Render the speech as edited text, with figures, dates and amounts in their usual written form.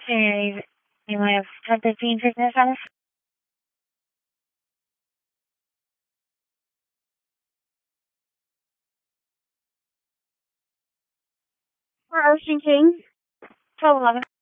Sí, y me falta 15 pesos. For Ocean King, 1211.